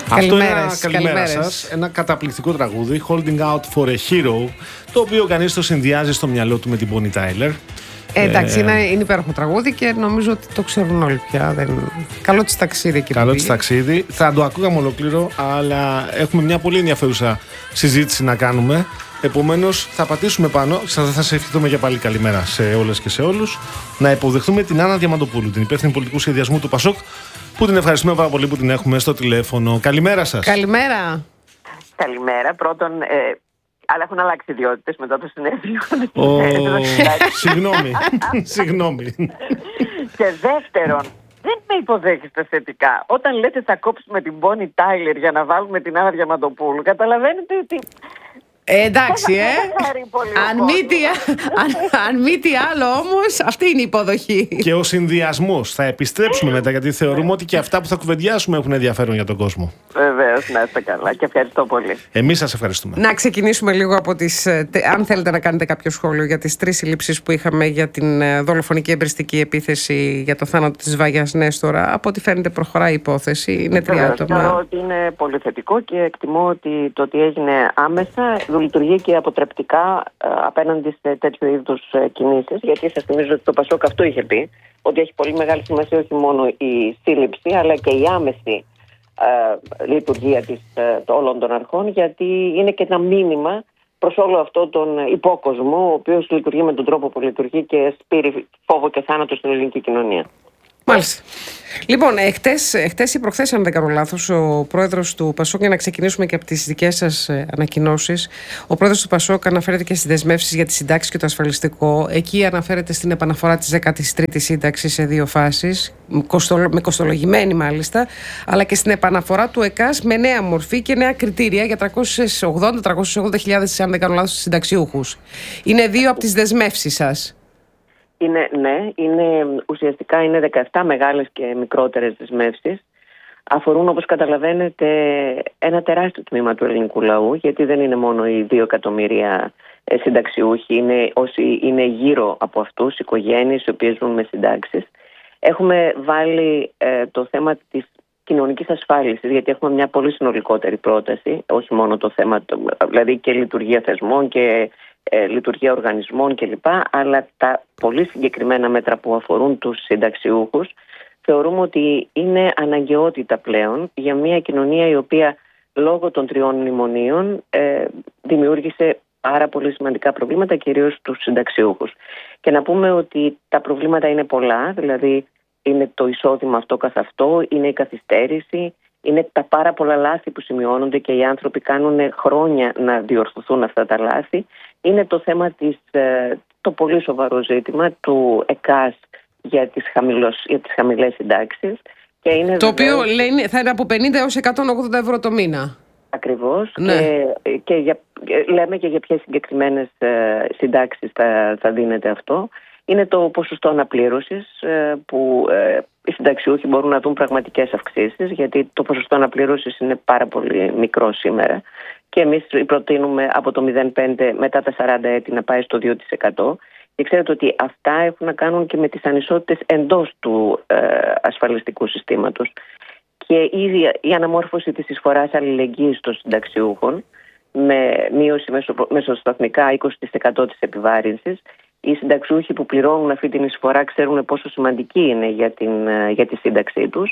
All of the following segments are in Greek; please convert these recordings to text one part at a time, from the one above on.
Αυτό είναι ένα καλημέρα σας, ένα καταπληκτικό τραγούδι, Holding Out for a Hero, το οποίο κανείς το συνδυάζει στο μυαλό του με την Bonnie Tyler. Εντάξει, είναι υπέροχο τραγούδι και νομίζω ότι το ξέρουν όλοι πια. Καλό της ταξίδι, κύριε. Καλό της ταξίδι. Θα το ακούγαμε ολόκληρο, αλλά έχουμε μια πολύ ενδιαφέρουσα συζήτηση να κάνουμε. Επομένως, θα πατήσουμε πάνω. Θα σας ευχηθούμε για πάλι καλημέρα σε όλες και σε όλους. Να υποδεχτούμε την Άννα Διαμαντοπούλου, την υπεύθυνη πολιτικού σχεδιασμού του ΠΑΣΟΚ, που την ευχαριστούμε πάρα πολύ που την έχουμε στο τηλέφωνο. Καλημέρα σας. Καλημέρα. Καλημέρα. Πρώτον, αλλά έχουν αλλάξει ιδιότητες μετά το συνέδριο. Συγγνώμη. Και δεύτερον, δεν με υποδέχεστε θετικά. Όταν λέτε θα κόψουμε την Bonnie Tyler για να βάλουμε την Άννα Διαμαντοπούλου, καταλαβαίνετε ότι... Εντάξει, αν μη τι άλλο όμως, αυτή είναι η υποδοχή. Και ο συνδυασμός. Θα επιστρέψουμε μετά, γιατί θεωρούμε ότι και αυτά που θα κουβεντιάσουμε έχουν ενδιαφέρον για τον κόσμο. Βεβαίως, να είστε καλά και ευχαριστώ πολύ. Εμείς σας ευχαριστούμε. Να ξεκινήσουμε λίγο από τις... Αν θέλετε να κάνετε κάποιο σχόλιο για τις 3 συλλήψεις που είχαμε για την δολοφονική εμπριστική επίθεση για το θάνατο της Βάγιας Νέστορα. Από ό,τι φαίνεται προχωράει η υπόθεση. Είναι 3 άτομα. Θεωρώ ότι είναι πολύ θετικό και εκτιμώ ότι το ότι έγινε άμεσα λειτουργεί και αποτρεπτικά απέναντι σε τέτοιου είδους κινήσεις, γιατί σας θυμίζω ότι το ΠΑΣΟΚ αυτό είχε πει, ότι έχει πολύ μεγάλη σημασία όχι μόνο η σύλληψη αλλά και η άμεση λειτουργία όλων των αρχών, γιατί είναι και ένα μήνυμα προς όλο αυτό τον υπόκοσμο, ο οποίος λειτουργεί με τον τρόπο που λειτουργεί και σπείρει φόβο και θάνατο στην ελληνική κοινωνία. Μάλιστα. Λοιπόν, χτες ή προχθές, αν δεν κάνω λάθος, ο πρόεδρος του ΠΑΣΟΚ, για να ξεκινήσουμε και από τις δικές σας ανακοινώσεις, ο πρόεδρος του ΠΑΣΟΚ αναφέρεται και στις δεσμεύσεις για τις συντάξεις και το ασφαλιστικό. Εκεί αναφέρεται στην επαναφορά της 13ης σύνταξης σε 2 φάσεις, με κοστολογημένη μάλιστα, αλλά και στην επαναφορά του ΕΚΑΣ με νέα μορφή και νέα κριτήρια για 380.000, αν δεν κάνω λάθος, συνταξιούχους. Είναι 2 από τις δεσμεύσεις σας. Ουσιαστικά είναι 17 μεγάλες και μικρότερες δεσμεύσεις. Αφορούν, όπως καταλαβαίνετε, ένα τεράστιο τμήμα του ελληνικού λαού, γιατί δεν είναι μόνο οι 2 εκατομμύρια συνταξιούχοι, είναι όσοι είναι γύρω από αυτούς, οικογένειες οι οποίες ζουν με συντάξεις. Έχουμε βάλει το θέμα της κοινωνικής ασφάλισης, γιατί έχουμε μια πολύ συνολικότερη πρόταση, όχι μόνο το θέμα, δηλαδή και λειτουργία θεσμών και λειτουργία οργανισμών κλπ. Αλλά τα πολύ συγκεκριμένα μέτρα που αφορούν τους συνταξιούχους θεωρούμε ότι είναι αναγκαιότητα πλέον για μια κοινωνία η οποία λόγω των 3 μνημονίων δημιούργησε πάρα πολύ σημαντικά προβλήματα, κυρίως στους συνταξιούχους. Και να πούμε ότι τα προβλήματα είναι πολλά, δηλαδή είναι το εισόδημα αυτό καθ' αυτό, είναι η καθυστέρηση, είναι τα πάρα πολλά λάθη που σημειώνονται και οι άνθρωποι κάνουν χρόνια να διορθωθούν αυτά τα λάθη. Είναι το θέμα το πολύ σοβαρό ζήτημα του ΕΚΑΣ για τις χαμηλές συντάξεις. Και είναι το οποίο θα είναι από 50 έως 180 ευρώ το μήνα. Ακριβώς. Ναι. Λέμε και για ποιες συγκεκριμένες συντάξεις θα δίνεται αυτό. Είναι το ποσοστό αναπλήρωσης που οι συνταξιούχοι μπορούν να δουν πραγματικές αυξήσεις, γιατί το ποσοστό αναπλήρωσης είναι πάρα πολύ μικρό σήμερα και εμείς προτείνουμε από το 0,5 μετά τα 40 έτη να πάει στο 2%. Και ξέρετε ότι αυτά έχουν να κάνουν και με τις ανισότητες εντός του ασφαλιστικού συστήματος. Και ήδη η αναμόρφωση της εισφοράς αλληλεγγύης των συνταξιούχων με μείωση μεσοσταθμικά 20% της επιβάρυνσης. Οι συνταξιούχοι που πληρώνουν αυτή την εισφορά ξέρουν πόσο σημαντική είναι για τη σύνταξή τους.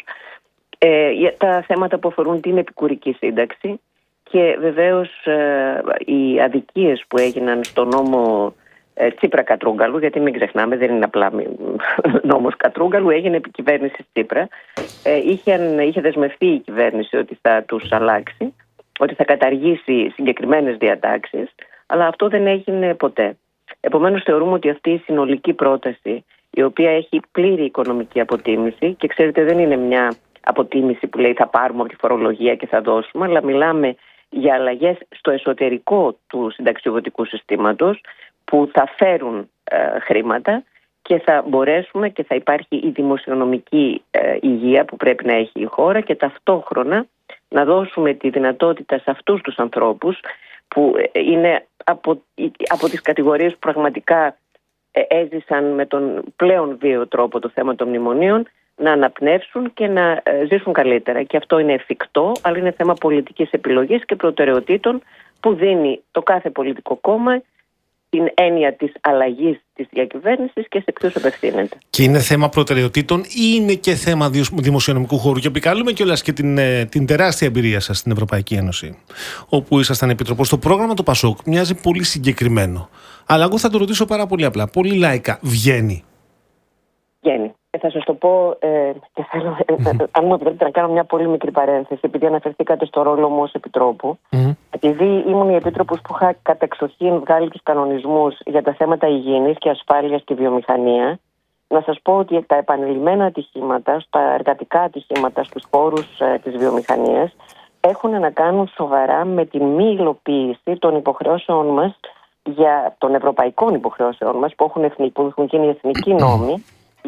Τα θέματα που αφορούν την επικουρική σύνταξη και βεβαίως οι αδικίες που έγιναν στο νόμο Τσίπρα Κατρούγκαλου, γιατί μην ξεχνάμε, δεν είναι απλά νόμος Κατρούγκαλου, έγινε επί κυβέρνηση Τσίπρα. Είχε δεσμευτεί η κυβέρνηση ότι θα τους αλλάξει, ότι θα καταργήσει συγκεκριμένες διατάξεις, αλλά αυτό δεν έγινε ποτέ. Επομένως θεωρούμε ότι αυτή η συνολική πρόταση, η οποία έχει πλήρη οικονομική αποτίμηση, και ξέρετε δεν είναι μια αποτίμηση που λέει θα πάρουμε από τη φορολογία και θα δώσουμε, αλλά μιλάμε για αλλαγές στο εσωτερικό του συνταξιοδοτικού συστήματος που θα φέρουν χρήματα και θα μπορέσουμε και θα υπάρχει η δημοσιονομική υγεία που πρέπει να έχει η χώρα και ταυτόχρονα να δώσουμε τη δυνατότητα σε αυτούς τους ανθρώπους που είναι από τις κατηγορίες που πραγματικά έζησαν με τον πλέον βίαιο τρόπο το θέμα των μνημονίων, να αναπνεύσουν και να ζήσουν καλύτερα. Και αυτό είναι εφικτό, αλλά είναι θέμα πολιτικής επιλογής και προτεραιοτήτων που δίνει το κάθε πολιτικό κόμμα την έννοια της αλλαγής της διακυβέρνησης και σε ποιους απευθύνεται. Και είναι θέμα προτεραιοτήτων ή είναι και θέμα δημοσιονομικού χώρου? Και επικαλούμε κιόλας και την τεράστια εμπειρία σας στην Ευρωπαϊκή Ένωση, όπου ήσασταν επίτροπος. Το πρόγραμμα του Πασόκ μοιάζει πολύ συγκεκριμένο. Αλλά εγώ θα το ρωτήσω πάρα πολύ απλά, πολύ λαϊκά. Βγαίνει? Βγαίνει. Θα σας το πω και θέλω, αν μου επιτρέπετε, να κάνω μια πολύ μικρή παρένθεση, επειδή αναφερθήκατε στο ρόλο μου ως επιτρόπου. Επειδή ήμουν η επίτροπος που είχα κατεξοχήν βγάλει τους κανονισμούς για τα θέματα υγιεινής και ασφάλειας στη βιομηχανία, να σας πω ότι τα επανειλημμένα ατυχήματα, στα εργατικά ατυχήματα στους χώρους της βιομηχανίας, έχουν να κάνουν σοβαρά με τη μη υλοποίηση των υποχρεώσεων μας, των ευρωπαϊκών υποχρεώσεων μας, που έχουν γίνει εθνικοί νόμοι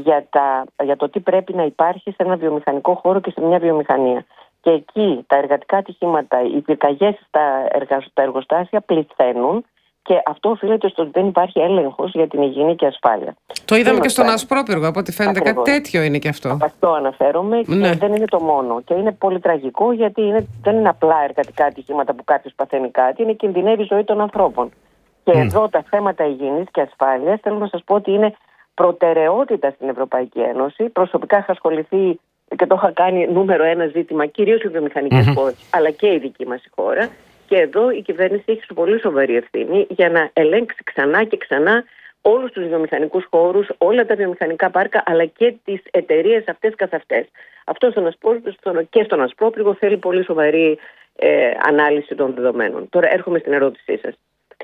για το τι πρέπει να υπάρχει σε ένα βιομηχανικό χώρο και σε μια βιομηχανία. Και εκεί τα εργατικά ατυχήματα, οι πυρκαγιές στα εργοστάσια πληθαίνουν, και αυτό οφείλεται στο ότι δεν υπάρχει έλεγχος για την υγιεινή και ασφάλεια. Το είδαμε και στον Ασπρόπυργο, από ό,τι φαίνεται. Ακριβώς. Κάτι τέτοιο είναι και αυτό. Από αυτό αναφέρομαι, και δεν είναι το μόνο. Και είναι πολύ τραγικό, γιατί δεν είναι απλά εργατικά ατυχήματα που κάποιος παθαίνει κάτι, είναι κινδυνεύει η ζωή των ανθρώπων. Και εδώ τα θέματα υγιεινής και ασφάλειας, θέλω να σας πω ότι είναι προτεραιότητα στην Ευρωπαϊκή Ένωση. Προσωπικά είχα ασχοληθεί και το είχα κάνει νούμερο ένα ζήτημα, κυρίως οι βιομηχανικές χώρες, αλλά και η δική μας χώρα. Και εδώ η κυβέρνηση έχει πολύ σοβαρή ευθύνη για να ελέγξει ξανά και ξανά όλους τους βιομηχανικούς χώρους, όλα τα βιομηχανικά πάρκα, αλλά και τις εταιρείες αυτές καθ' αυτές. Αυτό και στον Ασπρόπυργο θέλει πολύ σοβαρή ανάλυση των δεδομένων. Τώρα έρχομαι στην ερώτησή σας.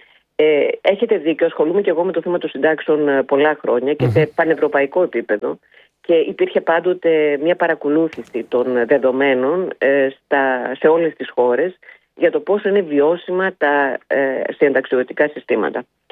Έχετε δίκιο, ασχολούμαι και εγώ με το θέμα των συντάξεων πολλά χρόνια και σε πανευρωπαϊκό επίπεδο, και υπήρχε πάντοτε μια παρακολούθηση των δεδομένων σε όλες τις χώρες για το πόσο είναι βιώσιμα τα συνταξιοδοτικά συστήματα.